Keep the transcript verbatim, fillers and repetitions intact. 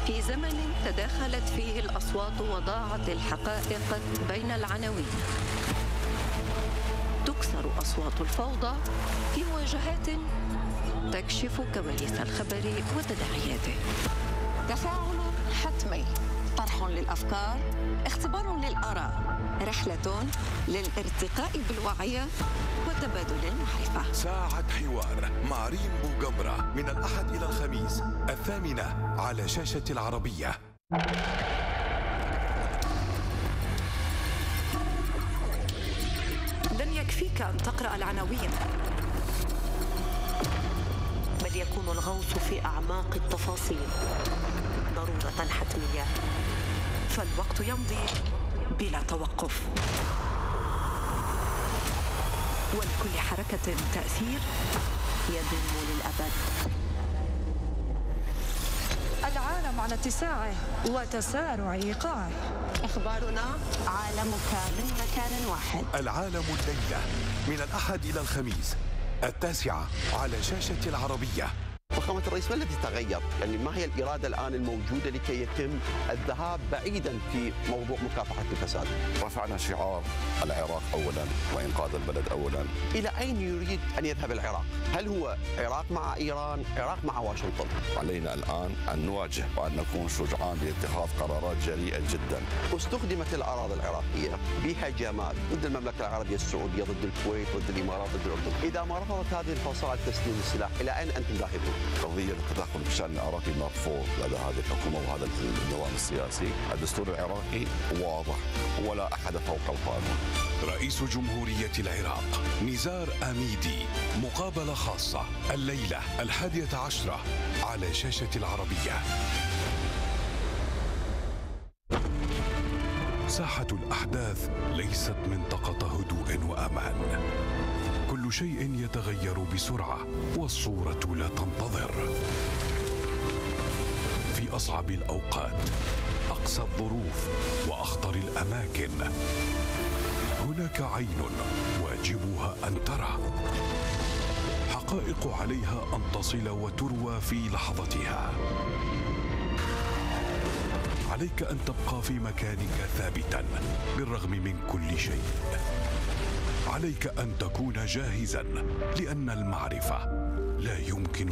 في زمن تداخلت فيه الأصوات وضاعت الحقائق بين العناوين، تكسر أصوات الفوضى في مواجهات تكشف كواليس الخبر وتداعياته. تفاعل حتمي، طرح للأفكار، اختبار للآراء، رحلة للارتقاء بالوعي وتبادل المعرفة. ساعة حوار مع ريم بوجمرة من الأحد إلى الخميس الثامنة على شاشة العربية. لن يكفيك أن تقرأ العناوين، بل يكون الغوص في أعماق التفاصيل ضرورة حتمية، فالوقت يمضي بلا توقف، ولكل حركة تأثير يدوم للأبد. العالم على اتساعه وتسارع إيقاعه. أخبارنا عالمك من مكان واحد. العالم الليلة من الأحد إلى الخميس التاسعة على شاشة العربية. فخامة الرئيس ما الذي تغير؟ يعني ما هي الإرادة الآن الموجودة لكي يتم الذهاب بعيدا في موضوع مكافحة الفساد؟ رفعنا شعار العراق أولا وإنقاذ البلد أولا. إلى أين يريد أن يذهب العراق؟ هل هو عراق مع إيران؟ عراق مع واشنطن؟ علينا الآن أن نواجه وأن نكون شجعان باتخاذ قرارات جريئة جدا. استخدمت الأراضي العراقية بهجمات ضد المملكة العربية السعودية، ضد الكويت، ضد الإمارات، ضد الأردن. إذا ما رفضت هذه الفصائل تسليم السلاح، إلى أين أنتم ذاهبون؟ قضية التدخل بالشأن العراقي مرفوض لدى هذه الحكومة وهذا النظام السياسي. الدستور العراقي واضح ولا أحد فوق القانون. رئيس جمهورية العراق نزار أميدي، مقابلة خاصة الليلة الحادية عشرة على شاشة العربية. ساحة الأحداث ليست منطقة هدوء وأمان، كل شيء يتغير بسرعة والصورة لا تنتظر. في أصعب الأوقات، أقسى الظروف وأخطر الأماكن، هناك عين واجبها أن ترى، حقائق عليها أن تصل وتروى في لحظتها. عليك أن تبقى في مكانك ثابتا بالرغم من كل شيء. عليك أن تكون جاهزا، لأن المعرفة لا يمكن